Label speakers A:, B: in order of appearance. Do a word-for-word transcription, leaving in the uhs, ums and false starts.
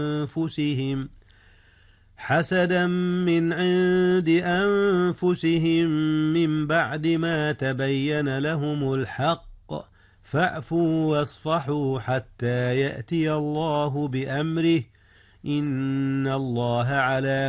A: أنفسهم حسدا من عند أنفسهم من بعد ما تبين لهم الحق فاعفوا واصفحوا حتى يأتي الله بأمره إن الله على